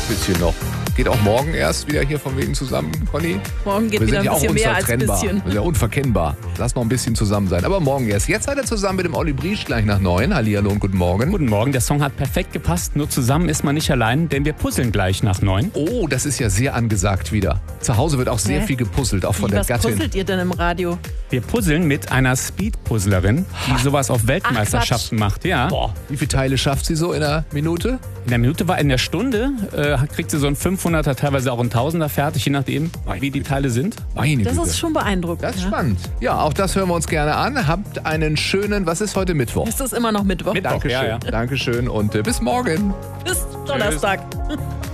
Bisschen noch. Geht auch morgen erst wieder hier von wegen zusammen, Conny? Morgen geht Wir wieder sind ein ja auch bisschen mehr als ein unzertrennbar. bisschen. Wir sind ja unverkennbar. Lass noch ein bisschen zusammen sein. Aber morgen erst. Jetzt seid ihr zusammen mit dem Olli Briesch gleich nach 9. Hallihallo und guten Morgen. Guten Morgen, der Song hat perfekt gepasst. Nur zusammen ist man nicht allein, denn wir puzzeln gleich nach 9. Oh, das ist ja sehr angesagt wieder. Zu Hause wird auch sehr viel gepuzzelt, auch von der Was Gattin. puzzelt ihr denn im Radio? Wir puzzeln mit einer Speed-Puzzlerin, die sowas auf Weltmeisterschaften macht. Ja. Boah, wie viele Teile schafft sie so in einer Minute? In der Stunde kriegt sie so ein 500er, teilweise auch ein 1000er fertig, je nachdem, wie die Teile sind. Meine Das Güte. ist schon beeindruckend. Das ist ja? spannend. Ja, auch das hören wir uns gerne an. Habt einen schönen, was ist heute Mittwoch? Ist das immer noch Mittwoch? Mittwoch, Dankeschön. ja. Dankeschön und bis morgen. Bis Donnerstag.